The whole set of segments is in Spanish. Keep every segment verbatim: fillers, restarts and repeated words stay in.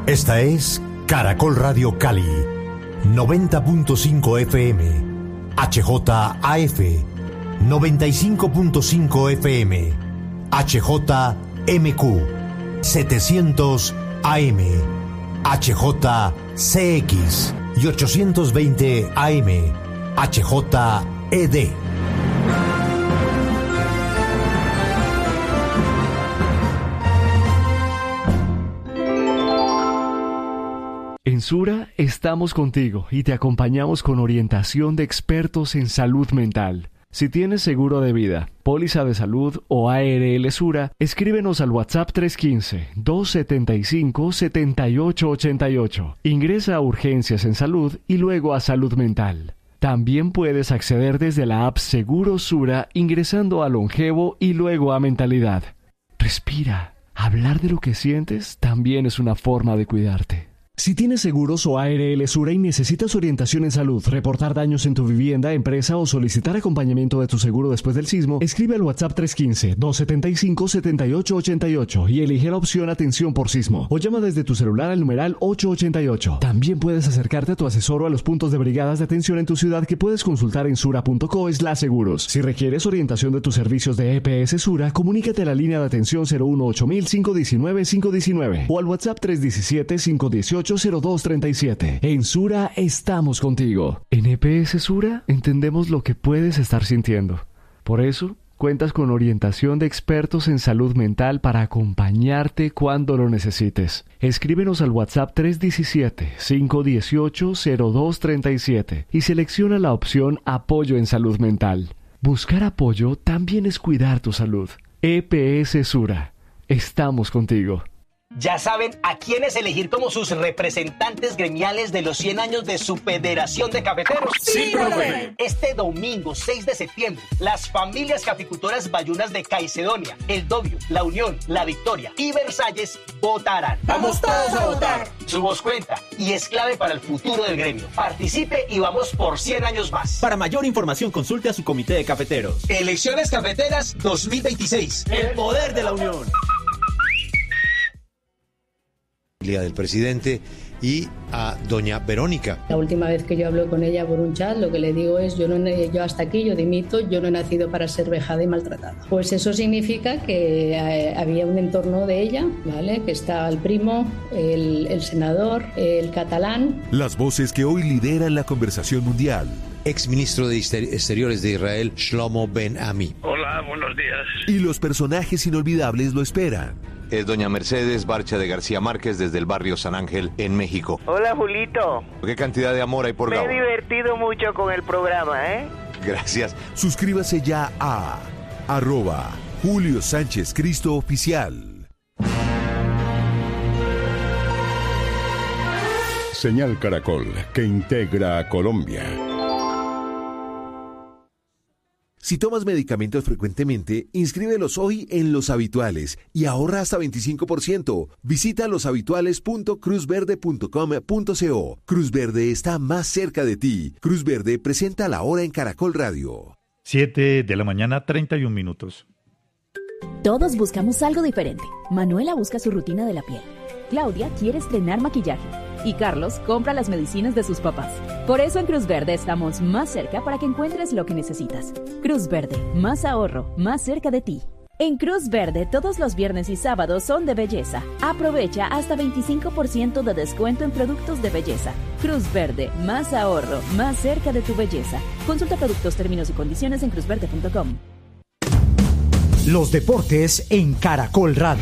Esta es Caracol Radio Cali, noventa punto cinco F M, H J A F, noventa y cinco punto cinco F M, H J M Q, setecientos A M, H J C X y ochocientos veinte A M, H J E D. En Sura estamos contigo y te acompañamos con orientación de expertos en salud mental. Si tienes seguro de vida, póliza de salud o A R L Sura, escríbenos al WhatsApp tres uno cinco, dos siete cinco, siete ocho ocho ocho. Ingresa a Urgencias en Salud y luego a Salud Mental. También puedes acceder desde la app Seguro Sura ingresando a Longevo y luego a Mentalidad. Respira. Hablar de lo que sientes también es una forma de cuidarte. Si tienes seguros o A R L Sura y necesitas orientación en salud, reportar daños en tu vivienda, empresa o solicitar acompañamiento de tu seguro después del sismo, escribe al WhatsApp tres uno cinco, dos siete cinco, siete ocho ocho ocho y elige la opción Atención por Sismo. O llama desde tu celular al numeral ocho ocho ocho. También puedes acercarte a tu asesor o a los puntos de brigadas de atención en tu ciudad que puedes consultar en sura punto co slash seguros. Si requieres orientación de tus servicios de E P S Sura, comunícate a la línea de atención cero uno ocho mil, cinco uno nueve, cinco uno nueve o al WhatsApp tres uno siete, cinco uno ocho, cero dos tres siete. En Sura estamos contigo. En E P S Sura entendemos lo que puedes estar sintiendo. Por eso, cuentas con orientación de expertos en salud mental para acompañarte cuando lo necesites. Escríbenos al WhatsApp tres uno siete, cinco uno ocho, cero dos tres siete y selecciona la opción Apoyo en Salud Mental. Buscar apoyo también es cuidar tu salud. E P S Sura. Estamos contigo. Ya saben a quiénes elegir como sus representantes gremiales de los cien años de su Federación de Cafeteros. Sí, profe. Este domingo seis de septiembre, las familias caficultoras bayunas de Caicedonia, El Dobio, La Unión, La Victoria y Versalles votarán. ¡Vamos todos a votar! Su voz cuenta y es clave para el futuro del gremio. Participe y vamos por cien años más. Para mayor información consulte a su comité de cafeteros. Elecciones Cafeteras dos mil veintiséis. El poder de la unión. Del presidente y a doña Verónica. La última vez que yo hablo con ella por un chat, lo que le digo es yo no yo hasta aquí, yo dimito, yo no he nacido para ser vejada y maltratada. Pues eso significa que eh, había un entorno de ella, ¿vale? Que está el primo, el, el senador, el catalán. Las voces que hoy lideran la conversación mundial. Exministro de Exteriores de Israel, Shlomo Ben Ami. Hola, buenos días. Y los personajes inolvidables lo esperan. Es doña Mercedes Barcha de García Márquez desde el barrio San Ángel en México. Hola, Julito. ¿Qué cantidad de amor hay por Me Gabo? he divertido mucho con el programa, ¿eh? Gracias. Suscríbase ya a arroba Julio Sánchez Cristo Oficial. Señal Caracol, que integra a Colombia. Si tomas medicamentos frecuentemente, inscríbelos hoy en Los Habituales y ahorra hasta veinticinco por ciento. Visita loshabituales punto cruz verde punto com punto co. Cruz Verde está más cerca de ti. Cruz Verde presenta La Hora en Caracol Radio. siete de la mañana, treinta y un minutos. Todos buscamos algo diferente. Manuela busca su rutina de la piel. Claudia quiere estrenar maquillaje. Y Carlos compra las medicinas de sus papás. Por eso en Cruz Verde estamos más cerca para que encuentres lo que necesitas. Cruz Verde, más ahorro, más cerca de ti. En Cruz Verde todos los viernes y sábados son de belleza. Aprovecha hasta veinticinco por ciento de descuento en productos de belleza. Cruz Verde, más ahorro, más cerca de tu belleza. Consulta productos, términos y condiciones en cruz verde punto com. Los deportes en Caracol Radio.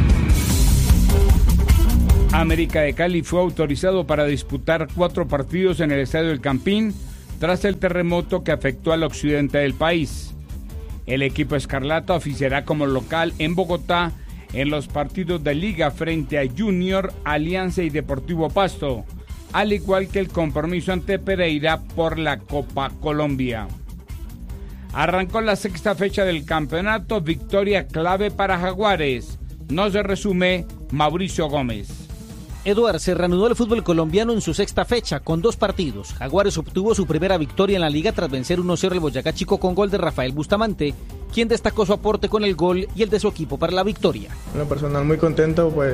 América de Cali fue autorizado para disputar cuatro partidos en el Estadio El Campín tras el terremoto que afectó al occidente del país. El equipo escarlata oficiará como local en Bogotá en los partidos de Liga frente a Junior, Alianza y Deportivo Pasto, al igual que el compromiso ante Pereira por la Copa Colombia. Arrancó la sexta fecha del campeonato, victoria clave para Jaguares. Nos resume Mauricio Gómez. Eduard, se reanudó el fútbol colombiano en su sexta fecha con dos partidos. Jaguares obtuvo su primera victoria en la liga tras vencer uno cero al Boyacá Chico con gol de Rafael Bustamante, quien destacó su aporte con el gol y el de su equipo para la victoria. En lo personal muy contento, pues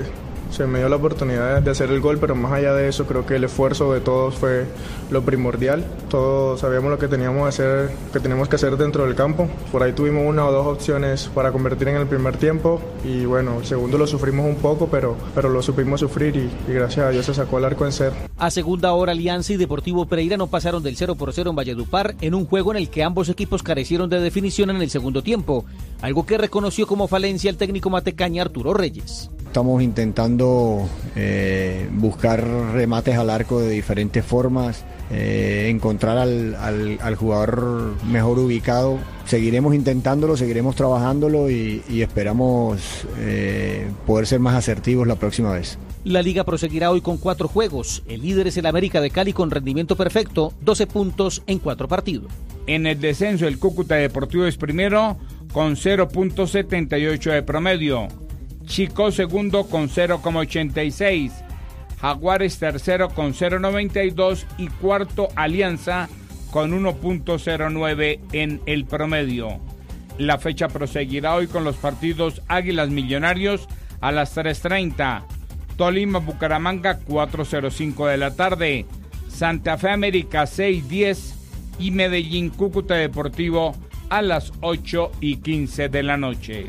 se me dio la oportunidad de hacer el gol, pero más allá de eso creo que el esfuerzo de todos fue lo primordial. Todos sabíamos lo que teníamos que hacer, que teníamos que hacer dentro del campo. Por ahí tuvimos una o dos opciones para convertir en el primer tiempo y bueno, el segundo lo sufrimos un poco, pero, pero lo supimos sufrir y, y gracias a Dios se sacó el arco en cero. A segunda hora, Alianza y Deportivo Pereira no pasaron del cero por cero en Valledupar en un juego en el que ambos equipos carecieron de definición en el segundo tiempo, algo que reconoció como falencia el técnico matecaña Arturo Reyes. Estamos intentando eh, buscar remates al arco de diferentes formas, eh, encontrar al, al, al jugador mejor ubicado. Seguiremos intentándolo, seguiremos trabajándolo y, y esperamos eh, poder ser más asertivos la próxima vez. La liga proseguirá hoy con cuatro juegos. El líder es el América de Cali con rendimiento perfecto, doce puntos en cuatro partidos. En el descenso, el Cúcuta Deportivo es primero con cero punto setenta y ocho de promedio. Chico segundo con cero coma ochenta y seis. Jaguares tercero con cero coma noventa y dos y cuarto Alianza con uno punto cero nueve en el promedio. La fecha proseguirá hoy con los partidos Águilas Millonarios a las tres treinta. Tolima Bucaramanga cuatro cero cinco de la tarde, Santa Fe América seis diez y Medellín Cúcuta Deportivo a las ocho y quince de la noche.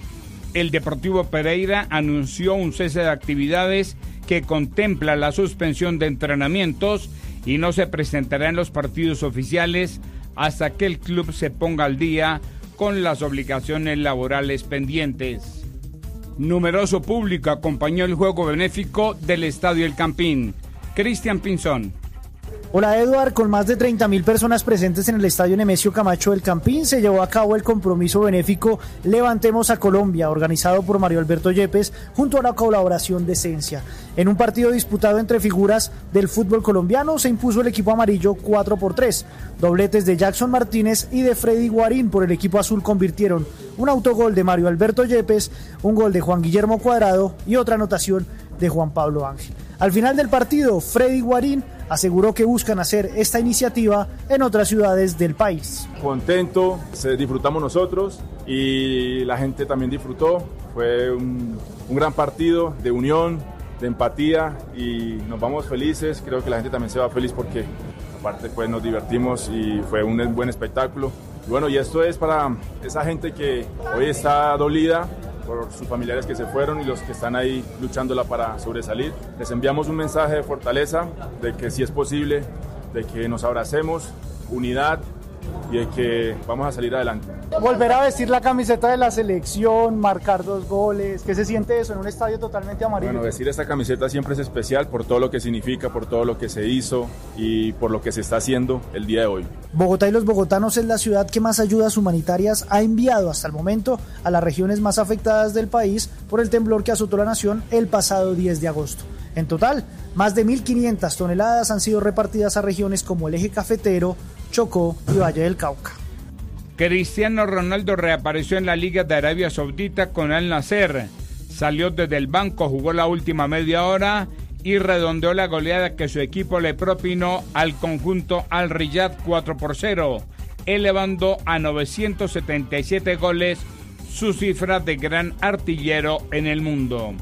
El Deportivo Pereira anunció un cese de actividades que contempla la suspensión de entrenamientos y no se presentará en los partidos oficiales hasta que el club se ponga al día con las obligaciones laborales pendientes. Numeroso público acompañó el juego benéfico del Estadio El Campín. Cristian Pinzón. Hola Eduard, con más de treinta mil personas presentes en el Estadio Nemesio Camacho del Campín se llevó a cabo el compromiso benéfico Levantemos a Colombia, organizado por Mario Alberto Yepes junto a la colaboración de Esencia. En un partido disputado entre figuras del fútbol colombiano se impuso el equipo amarillo cuatro por tres. Dobletes de Jackson Martínez y de Freddy Guarín por el equipo azul convirtieron un autogol de Mario Alberto Yepes, un gol de Juan Guillermo Cuadrado y otra anotación de Juan Pablo Ángel. Al final del partido, Freddy Guarín aseguró que buscan hacer esta iniciativa en otras ciudades del país. Contento, se disfrutamos nosotros y la gente también disfrutó. Fue un, un gran partido de unión, de empatía y nos vamos felices. Creo que la gente también se va feliz porque aparte pues nos divertimos y fue un buen espectáculo. Y bueno, y esto es para esa gente que hoy está dolida por sus familiares que se fueron y los que están ahí luchándola para sobresalir. Les enviamos un mensaje de fortaleza, de que sí es posible, de que nos abracemos, unidad y de que vamos a salir adelante. Volver a vestir la camiseta de la selección, marcar dos goles, ¿qué se siente eso en un estadio totalmente amarillo? Bueno, vestir esta camiseta siempre es especial por todo lo que significa, por todo lo que se hizo y por lo que se está haciendo el día de hoy. Bogotá y los bogotanos es la ciudad que más ayudas humanitarias ha enviado hasta el momento a las regiones más afectadas del país por el temblor que azotó la nación el pasado diez de agosto. En total, más de mil quinientas toneladas han sido repartidas a regiones como el Eje Cafetero, Chocó y Valle del Cauca. Cristiano Ronaldo reapareció en la Liga de Arabia Saudita con Al Nassr. Salió desde el banco, jugó la última media hora y redondeó la goleada que su equipo le propinó al conjunto Al Riyad cuatro por cero, elevando a novecientos setenta y siete goles su cifra de gran artillero en el mundo.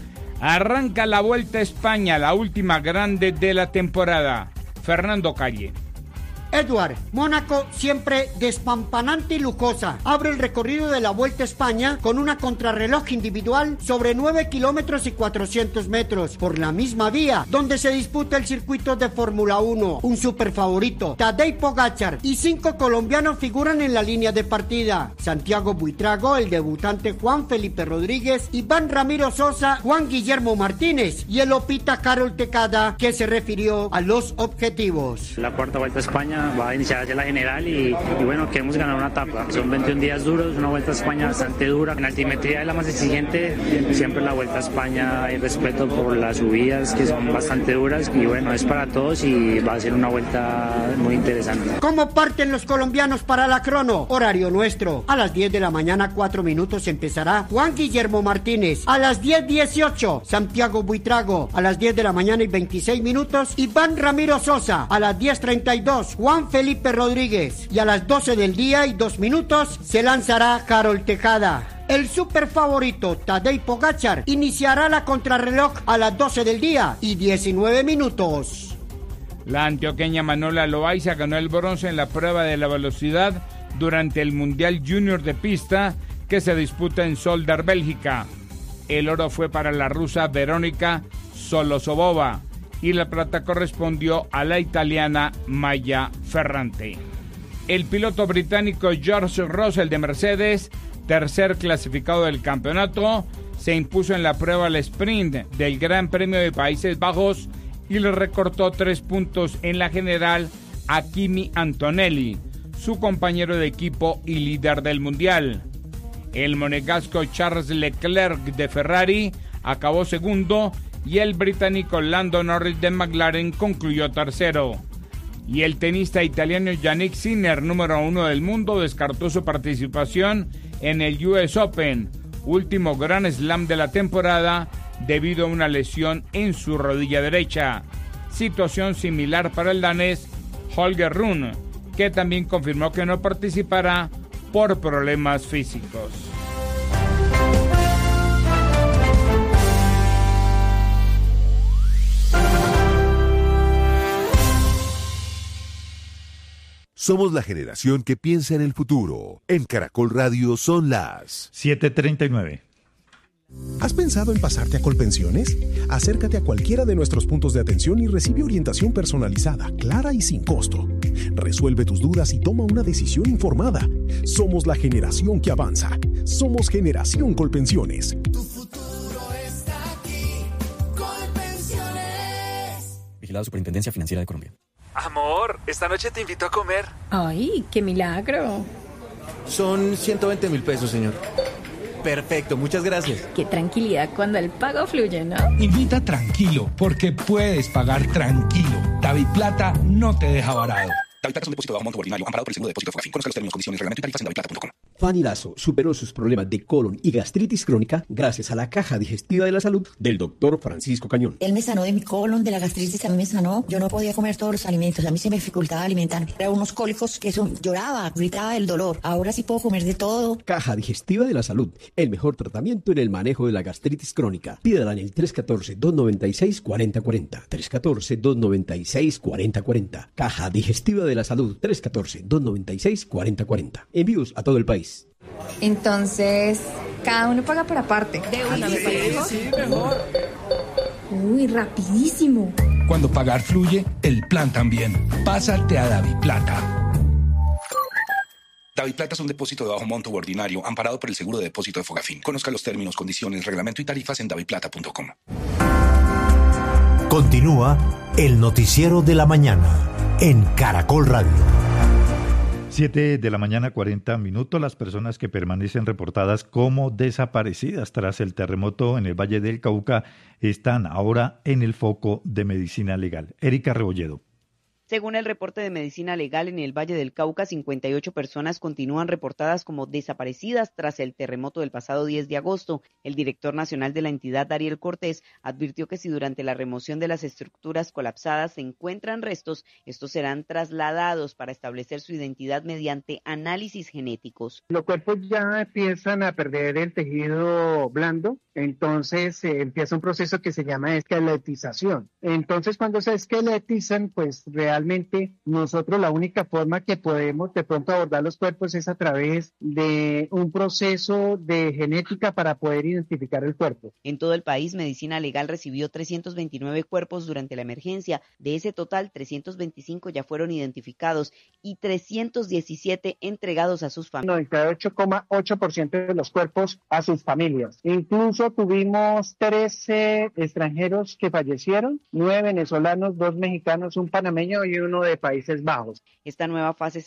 Arranca la Vuelta a España, la última grande de la temporada. Fernando Calle. Edward, Mónaco siempre despampanante y lujosa. Abre el recorrido de la Vuelta a España con una contrarreloj individual sobre nueve kilómetros y cuatrocientos metros por la misma vía donde se disputa el circuito de Fórmula uno. Un super favorito, Tadej Pogačar, y cinco colombianos figuran en la línea de partida: Santiago Buitrago, el debutante Juan Felipe Rodríguez, Iván Ramiro Sosa, Juan Guillermo Martínez y el opita Carol Tecada, que se refirió a los objetivos. La cuarta Vuelta a España va a iniciar hacia la general y, y bueno, queremos ganar una etapa. Son veintiún días duros, una Vuelta a España bastante dura. En altimetría es la más exigente, siempre la Vuelta a España hay respeto por las subidas que son bastante duras y bueno, es para todos y va a ser una vuelta muy interesante. ¿Cómo parten los colombianos para la crono? Horario nuestro. A las diez de la mañana, cuatro minutos, empezará Juan Guillermo Martínez. A las diez dieciocho, Santiago Buitrago. A las diez de la mañana y veintiséis minutos, Iván Ramiro Sosa. A las diez treinta y dos, Juan Felipe Rodríguez. Y a las doce del día y dos minutos se lanzará Carol Tecada. El super favorito Tadej Pogačar iniciará la contrarreloj a las doce del día y diecinueve minutos. La antioqueña Manuela Loaiza ganó el bronce en la prueba de la velocidad durante el Mundial Junior de Pista que se disputa en Solder, Bélgica. El oro fue para la rusa Verónica Solosobova y la plata correspondió a la italiana Maya Ferrante. El piloto británico George Russell de Mercedes, tercer clasificado del campeonato, se impuso en la prueba al sprint del Gran Premio de Países Bajos y le recortó tres puntos en la general a Kimi Antonelli, su compañero de equipo y líder del mundial. El monegasco Charles Leclerc de Ferrari acabó segundo y el británico Lando Norris de McLaren concluyó tercero. Y el tenista italiano Yannick Sinner, número uno del mundo, descartó su participación en el U S Open, último Grand Slam de la temporada, debido a una lesión en su rodilla derecha. Situación similar para el danés Holger Rune, que también confirmó que no participará por problemas físicos. Somos la generación que piensa en el futuro. En Caracol Radio son las siete treinta y nueve. ¿Has pensado en pasarte a Colpensiones? Acércate a cualquiera de nuestros puntos de atención y recibe orientación personalizada, clara y sin costo. Resuelve tus dudas y toma una decisión informada. Somos la generación que avanza. Somos Generación Colpensiones. Tu futuro está aquí. Colpensiones. Vigilado Superintendencia Financiera de Colombia. Amor, esta noche te invito a comer. Ay, qué milagro. Son ciento veinte mil pesos, señor. Perfecto, muchas gracias. Qué tranquilidad cuando el pago fluye, ¿no? Invita tranquilo, porque puedes pagar tranquilo. DaviPlata no te deja varado. DaviPlata es un depósito de bajo monto ordinario amparado por el seguro de depósito de Fogafín. Conozca los términos, condiciones, reglamento y tarifas en daviplata punto com. Fanny Lazo superó sus problemas de colon y gastritis crónica gracias a la Caja Digestiva de la Salud del doctor Francisco Cañón. Él me sanó de mi colon, de la gastritis, a mí me sanó. Yo no podía comer todos los alimentos, a mí se me dificultaba alimentarme. Era unos cólicos que eso, lloraba, gritaba del dolor. Ahora sí puedo comer de todo. Caja Digestiva de la Salud, el mejor tratamiento en el manejo de la gastritis crónica. Pídala en el tres uno cuatro, dos nueve seis, cuatro cero cuatro cero. tres uno cuatro, dos nueve seis, cuatro cero cuatro cero. Caja Digestiva de la Salud, tres uno cuatro, dos nueve seis, cuatro cero cuatro cero. Envíos a todo el país. Entonces, cada uno paga por aparte. De una, me parece. Sí, mejor. Uy, rapidísimo. Cuando pagar fluye, el plan también. Pásate a DaviPlata. DaviPlata es un depósito de bajo monto ordinario amparado por el seguro de depósito de Fogafín. Conozca los términos, condiciones, reglamento y tarifas en daviplata punto com. Continúa el noticiero de la mañana en Caracol Radio. siete de la mañana, cuarenta minutos. Las personas que permanecen reportadas como desaparecidas tras el terremoto en el Valle del Cauca están ahora en el foco de medicina legal. Erika Rebolledo. Según el reporte de Medicina Legal, en el Valle del Cauca, cincuenta y ocho personas continúan reportadas como desaparecidas tras el terremoto del pasado diez de agosto. El director nacional de la entidad, Ariel Cortés, advirtió que si durante la remoción de las estructuras colapsadas se encuentran restos, estos serán trasladados para establecer su identidad mediante análisis genéticos. Los cuerpos ya empiezan a perder el tejido blando, entonces eh, empieza un proceso que se llama esqueletización. Entonces, cuando se esqueletizan, pues realmente Realmente nosotros la única forma que podemos de pronto abordar los cuerpos es a través de un proceso de genética para poder identificar el cuerpo. En todo el país, Medicina Legal recibió trescientos veintinueve cuerpos durante la emergencia. De ese total, trescientos veinticinco ya fueron identificados y trescientos diecisiete entregados a sus familias. noventa y ocho coma ocho por ciento de los cuerpos a sus familias. Incluso tuvimos trece extranjeros que fallecieron, nueve venezolanos, dos mexicanos, un panameño y uno de Países Bajos. Esta nueva fase